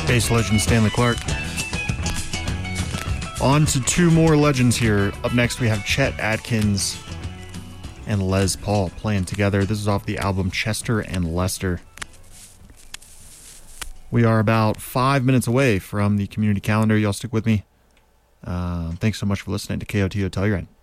Bass legend Stanley Clarke. On to two more legends here. Up next we have Chet Atkins and Les Paul playing together. This is off the album Chester and Lester. We are about 5 minutes away from the community calendar. Y'all stick with me. Thanks so much for listening to KOTO Telluride.